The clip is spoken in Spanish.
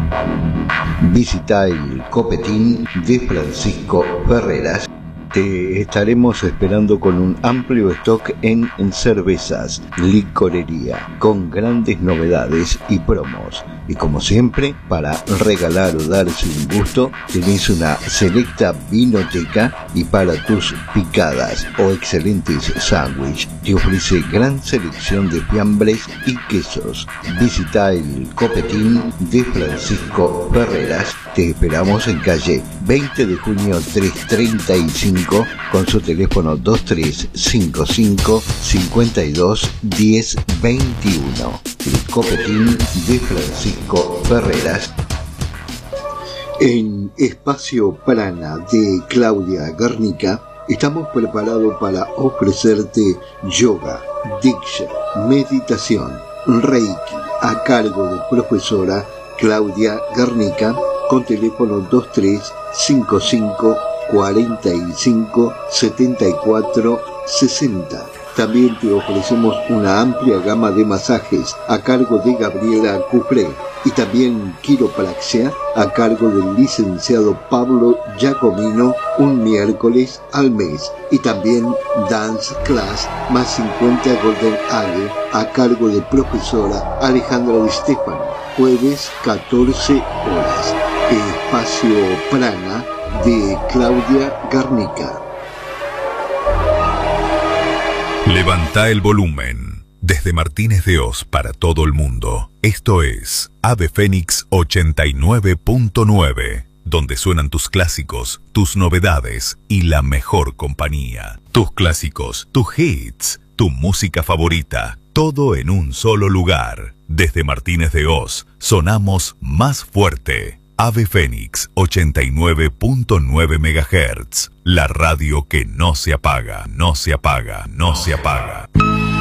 Visita el Copetín de Francisco Ferreras. Te estaremos esperando con un amplio stock en cervezas, licorería, con grandes novedades y promos. Y como siempre, para regalar o darse un gusto, tenés una selecta vinoteca y para tus picadas o excelentes sándwiches, te ofrece gran selección de fiambres y quesos. Visita el Copetín de Francisco Ferreras. Te esperamos en calle 20 de junio 335 con su teléfono 2355 52 10 21. El Copetín de Francisco Ferreras. En Espacio Prana de Claudia Garnica estamos preparados para ofrecerte yoga, diksha, meditación, reiki a cargo de profesora Claudia Garnica con teléfono 2355 45 74 60. También te ofrecemos una amplia gama de masajes a cargo de Gabriela Cufré y también quiropraxia a cargo del licenciado Pablo Giacomino un miércoles al mes y también dance class más 50 Golden Ale a cargo de profesora Alejandra Di Stefano, jueves 14 horas. Espacio Prana de Claudia Garnica. Levanta el volumen. Desde Martínez de Oz para todo el mundo. Esto es Ave Fénix 89.9, donde suenan tus clásicos, tus novedades y la mejor compañía. Tus clásicos, tus hits, tu música favorita, todo en un solo lugar. Desde Martínez de Oz, sonamos más fuerte. Ave Fénix 89.9 MHz, la radio que no se apaga, no se apaga, no se apaga.